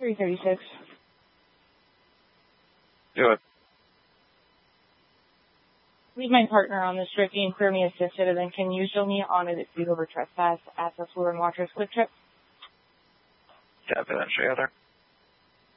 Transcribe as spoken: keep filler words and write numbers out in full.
three thirty-six. Do it. Leave my partner on the strip being clear me assisted, and then can you show me on a dispute over trespass at the Floor and Waters Quick Trip? Copy that, show you there.